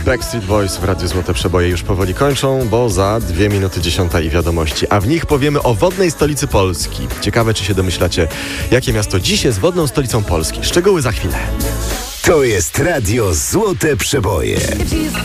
Backstreet Boys w Radiu Złote Przeboje już powoli kończą, bo za 2:10 i wiadomości. A w nich powiemy o wodnej stolicy Polski. Ciekawe, czy się domyślacie, jakie miasto dziś jest wodną stolicą Polski. Szczegóły za chwilę. To jest Radio Złote Przeboje.